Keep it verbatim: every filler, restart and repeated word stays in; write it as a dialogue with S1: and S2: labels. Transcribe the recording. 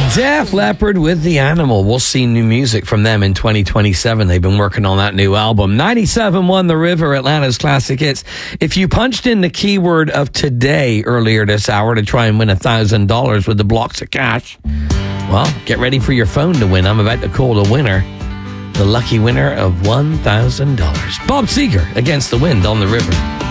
S1: Def Leppard with The Animal. We'll see new music from them in twenty twenty-seven. They've been working on that new album. ninety-seven point one The River, Atlanta's classic hits. If you punched in the keyword of today earlier this hour to try and win one thousand dollars with the blocks of cash, well, get ready for your phone to win. I'm about to call the winner, the lucky winner of one thousand dollars. Bob Seger, Against the Wind on The River.